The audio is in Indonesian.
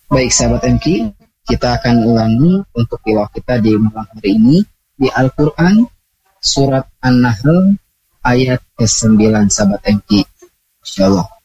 Baik sahabat MQ, kita akan ulangi untuk tilawah kita di malam hari ini di Al-Quran surat An-Nahl ayat ke-9 sahabat MQ. Insyaallah.